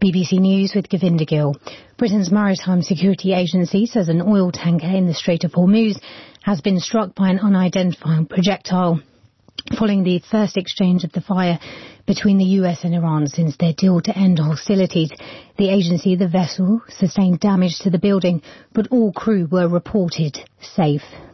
BBC News with Govinda Gill. Britain's Maritime Security Agency says an oil tanker in the Strait of Hormuz has been struck by an unidentified projectile following the first exchange of the fire between the US and Iran since their deal to end hostilities. The vessel sustained damage to the building, but all crew were reported safe.